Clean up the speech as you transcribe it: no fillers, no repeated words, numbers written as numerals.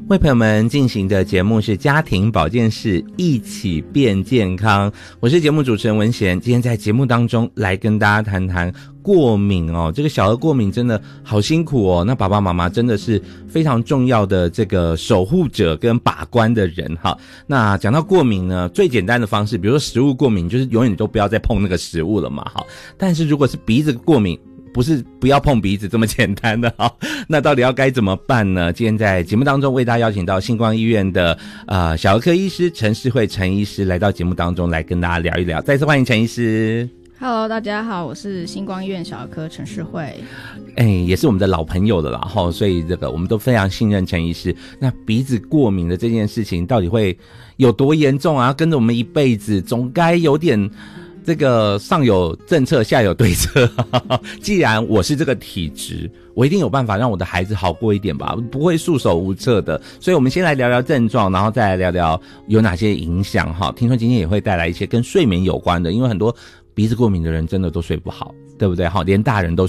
为朋友们进行的节目是家庭保健室，一起变健康。我是节目主持人文贤，今天在节目当中来跟大家谈谈过敏哦。这个小儿过敏真的好辛苦哦，那爸爸妈妈真的是非常重要的这个守护者跟把关的人哈。那讲到过敏呢，最简单的方式，比如说食物过敏，就是永远都不要再碰那个食物了嘛。好，但是如果是鼻子过敏，不是不要碰鼻子这么简单的哈，那到底要该怎么办呢？今天在节目当中为大家邀请到星光医院的小儿科医师陈世慧陈医师来到节目当中来跟大家聊一聊，再次欢迎陈医师。 Hello， 大家好，我是星光医院小儿科陈世慧。 也是我们的老朋友了啦齁，所以这个我们都非常信任陈医师。那鼻子过敏的这件事情到底会有多严重啊？跟着我们一辈子，总该有点这个上有政策下有对策既然我是这个体质，我一定有办法让我的孩子好过一点吧，不会束手无策的。所以我们先来聊聊症状，然后再来聊聊有哪些影响哈。听说今天也会带来一些跟睡眠有关的，因为很多鼻子过敏的人真的都睡不好，对不对？连大人都